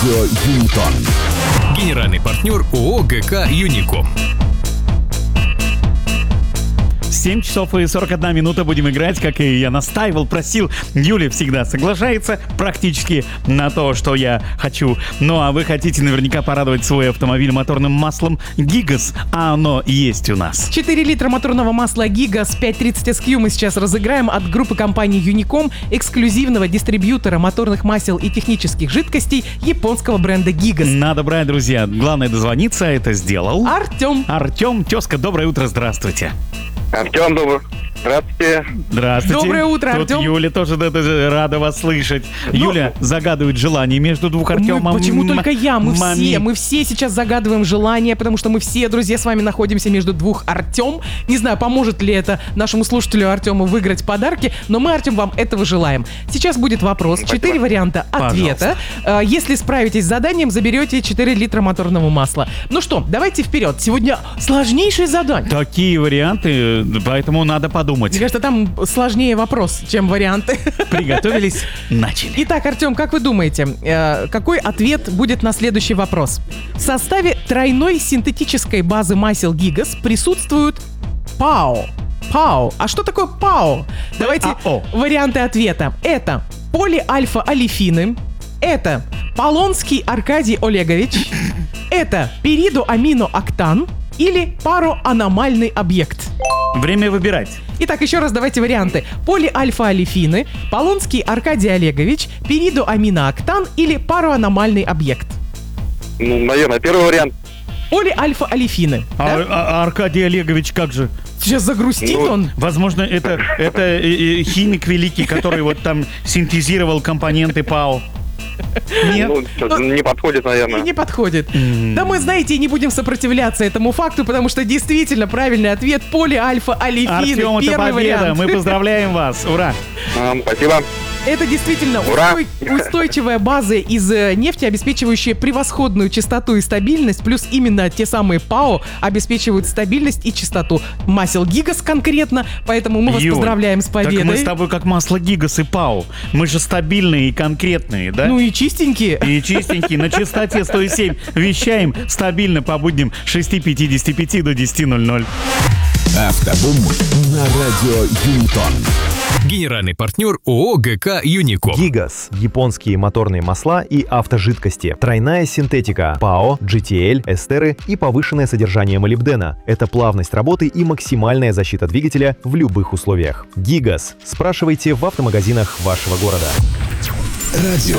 Юником. Генеральный партнер ООО ГК «Юником». 7 часов и 41 минута будем играть, как и я настаивал, просил. Юля всегда соглашается практически на то, что я хочу. Ну а вы хотите наверняка порадовать свой автомобиль моторным маслом Гигас, а оно есть у нас. 4 литра моторного масла Гигас 530 SQ мы сейчас разыграем от группы компании Юником, эксклюзивного дистрибьютора моторных масел и технических жидкостей японского бренда Гигас. Надо брать, друзья. Главное дозвониться, это сделал Артем. Артем, тезка, доброе утро, здравствуйте. Артем, здравствуйте. Здравствуйте. Доброе утро, Тут Артем. Юля тоже рада вас слышать. Юля загадывает желание между двух Артемом. Почему только я? Мы все сейчас загадываем желание, потому что мы все, друзья, с вами находимся между двух Артем. Не знаю, поможет ли это нашему слушателю Артему выиграть подарки, но мы, Артем, вам этого желаем. Сейчас будет вопрос. 4 варианта ответа. Если справитесь с заданием, заберете 4 литра моторного масла. Ну что, давайте вперед. Сегодня сложнейшее задание. Такие варианты, поэтому надо подумать. Мне кажется, там сложнее вопрос, чем варианты. Приготовились, начали. Итак, Артем, как вы думаете, какой ответ будет на следующий вопрос? В составе тройной синтетической базы масел Гигас присутствуют ПАО. ПАО. А что такое ПАО? Давайте варианты ответа. Это полиальфа-олефины. Это Полонский Аркадий Олегович. Это пиридоаминооктан. Или пароаномальный объект. Время выбирать. Итак, еще раз давайте варианты. Полиальфа-олефины, Полонский Аркадий Олегович, пиридоаминооктан или пароаномальный объект. Ну, наверное, первый вариант. Полиальфа-олефины. А Аркадий Олегович как же? Сейчас загрустит он. Возможно, это химик великий, который вот там синтезировал компоненты ПАО. Нет? Не подходит, наверное. Не подходит. Да мы, знаете, и не будем сопротивляться этому факту, потому что действительно правильный ответ полиальфа-олефины. Артем, это Первый победа. вариант. Мы поздравляем вас. Ура. Спасибо. Это действительно устойчивая база из нефти, обеспечивающая превосходную чистоту и стабильность, плюс именно те самые ПАО обеспечивают стабильность и чистоту масел Гигас конкретно, поэтому мы вас поздравляем с победой. Так мы с тобой как масло Гигас и ПАО. Мы же стабильные и конкретные, да? Ну и чистенькие. И чистенькие. На частоте 107 вещаем стабильно по будням с 6:55 до 10:00. Автобум на радио Юником. Генеральный партнер ООО ГК «Юником». Гигас – японские моторные масла и автожидкости. Тройная синтетика, ПАО, GTL, эстеры и повышенное содержание молибдена. Это плавность работы и максимальная защита двигателя в любых условиях. Гигас. Спрашивайте в автомагазинах вашего города. Радио